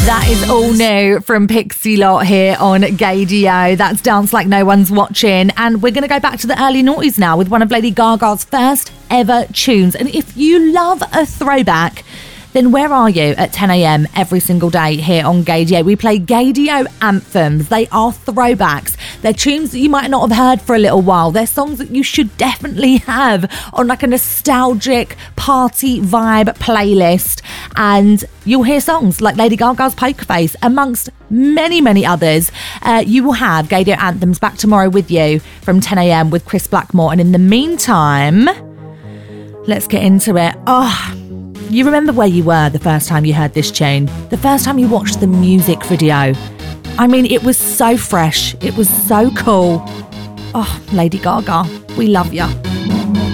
That is all new from Pixie Lot here on Gaydio. That's Dance Like No One's Watching. And we're going to go back to the early noughties now with one of Lady Gaga's first ever tunes. And if you love a throwback, then where are you at 10 a.m. every single day here on Gaydio? We play Gaydio anthems. They are throwbacks. They're tunes that you might not have heard for a little while. They're songs that you should definitely have on like a nostalgic party vibe playlist. And you'll hear songs like Lady Gaga's Poker Face, amongst many, many others. You will have Gaydio anthems back tomorrow with you from 10 a.m. with Chris Blackmore. And in the meantime, let's get into it. You remember where you were the first time you heard this tune? The first time you watched the music video? I mean, it was so fresh. It was so cool. Lady Gaga, we love you.